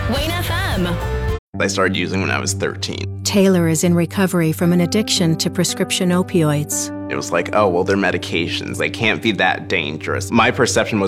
Wayne FM. I started using when I was 13. Taylor is in recovery from an addiction to prescription opioids. It was like, oh, well, they're medications. They can't be that dangerous. My perception was